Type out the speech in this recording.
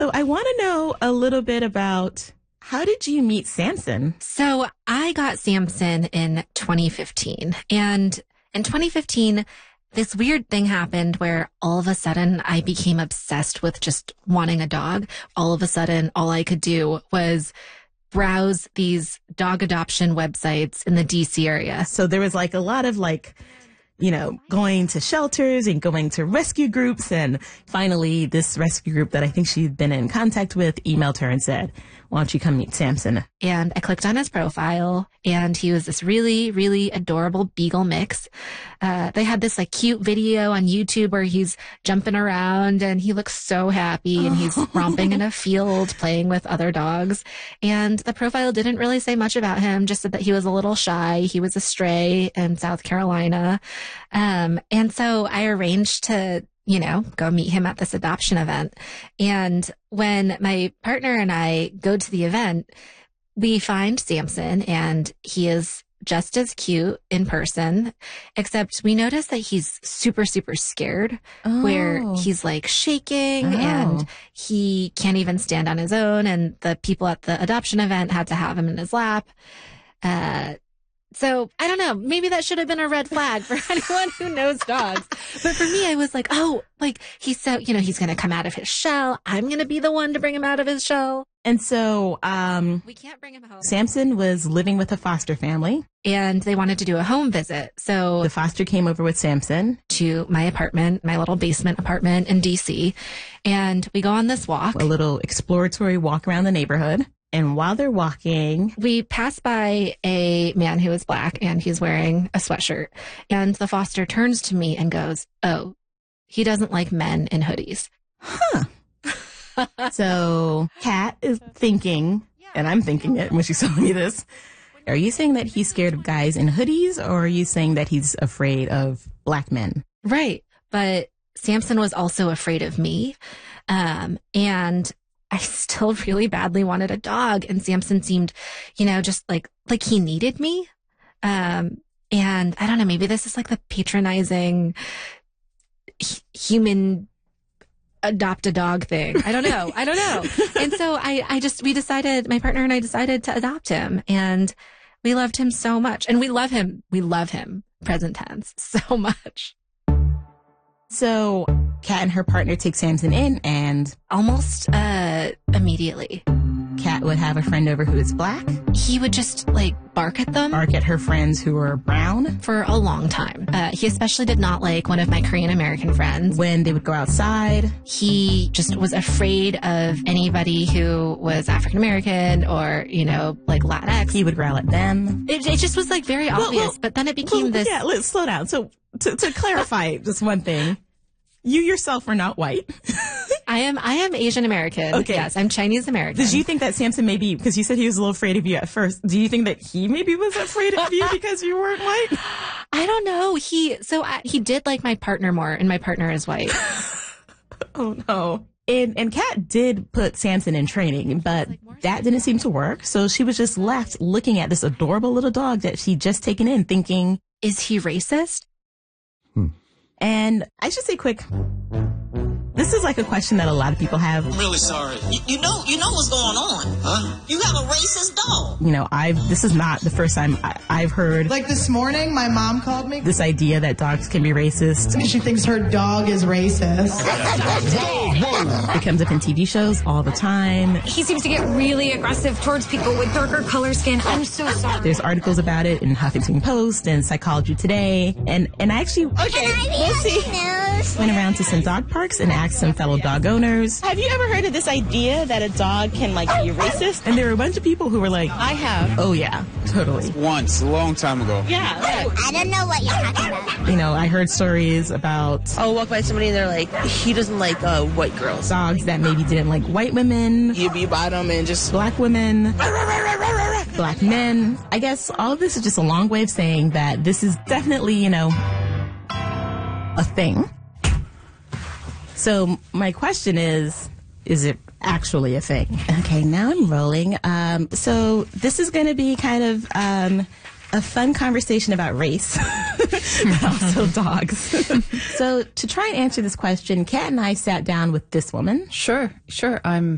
So I want to know a little bit about, how did you meet Samson? So I got Samson in 2015. And in 2015, this weird thing happened where all of a sudden I became obsessed with just wanting a dog. All of a sudden, all I could do was browse these dog adoption websites in the DC area. So there was like a lot of going to shelters and going to rescue groups. And finally, this rescue group that I think she'd been in contact with emailed her and said, why don't you come meet Samson? And I clicked on his profile, and he was this really, really adorable beagle mix. They had this like cute video on YouTube where he's jumping around and he looks so happy and he's romping in a field playing with other dogs. And the profile didn't really say much about him, just said that he was a little shy. He was a stray in South Carolina. And so I arranged to go meet him at this adoption event. And when my partner and I go to the event, we find Samson, and he is just as cute in person, except we notice that he's super, super scared, where he's like shaking and he can't even stand on his own. And the people at the adoption event had to have him in his lap. So I don't know, maybe that should have been a red flag for anyone who knows dogs. But for me, I was like, he's so, he's going to come out of his shell. I'm going to be the one to bring him out of his shell. And so, we can't bring him home. Samson was living with a foster family. And they wanted to do a home visit. So the foster came over with Samson to my apartment, my little basement apartment in DC. And we go on this walk. A little exploratory walk around the neighborhood. And while they're walking, we pass by a man who is Black, and he's wearing a sweatshirt. And the foster turns to me and goes, "Oh, he doesn't like men in hoodies." Huh. So Kat is thinking, and I'm thinking it when she's telling me this, are you saying that he's scared of guys in hoodies, or are you saying that he's afraid of Black men? Right. But Samson was also afraid of me. And I still really badly wanted a dog, and Samson seemed, just like he needed me. And I don't know, maybe this is like the patronizing human adopt a dog thing. I don't know. And so we decided, my partner and I decided to adopt him, and we loved him so much. And we love him, present tense, so much. So Kat and her partner take Samson in, and almost immediately, Kat would have a friend over who is Black. He would just bark at them. Bark at her friends who are brown. For a long time. He especially did not like one of my Korean American friends. When they would go outside. He just was afraid of anybody who was African American or, Latinx. He would growl at them. It just was very obvious, but then it became this. Yeah, let's slow down. So to clarify just one thing, you yourself are not white. I am Asian American. Okay. Yes, I'm Chinese American. Did you think that Samson maybe, because you said he was a little afraid of you at first, do you think that he maybe was afraid of you because you weren't white? I don't know. He did like my partner more, and my partner is white. Oh no. And Kat did put Samson in training, but that didn't seem to work. So she was just left looking at this adorable little dog that she'd just taken in, thinking, is he racist? And I should say quick, this is a question that a lot of people have. I'm really sorry. You know what's going on, huh? You have a racist dog. This is not the first time I've heard. This morning, my mom called me. This idea that dogs can be racist. She thinks her dog is racist. It comes up in TV shows all the time. He seems to get really aggressive towards people with darker color skin. I'm so sorry. There's articles about it in Huffington Post and Psychology Today. And I actually, went around to some dog parks and asked some fellow dog owners, have you ever heard of this idea that a dog can be racist? And there were a bunch of people who were like, I have. Oh yeah, totally. Once, a long time ago. Yeah. I don't know what you're talking about. I heard stories about, I'll walk by somebody and they're like, he doesn't like white girls. Dogs that maybe didn't like white women. You'd be by them and just Black women. Black men. I guess all of this is just a long way of saying that this is definitely, a thing. So my question is it actually a thing? Okay, now I'm rolling. So this is going to be kind of a fun conversation about race, but also dogs. So to try and answer this question, Kat and I sat down with this woman. Sure. I'm